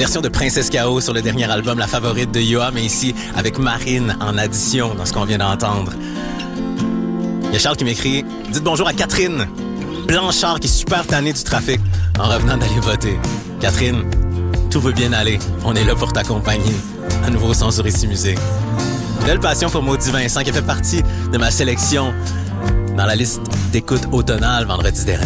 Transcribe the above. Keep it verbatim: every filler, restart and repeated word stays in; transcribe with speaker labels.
Speaker 1: version de Princesse K O sur le dernier album, la favorite de Yoa, mais ici avec Marine en addition dans ce qu'on vient d'entendre. Il y a Charles qui m'écrit « Dites bonjour à Catherine Blanchard qui est super tannée du trafic en revenant d'aller voter. Catherine, tout veut bien aller. On est là pour t'accompagner. À nouveau son sur Ici Musique. Belle passion pour Maudit Vincent qui a fait partie de ma sélection dans la liste d'écoute automnale vendredi dernier.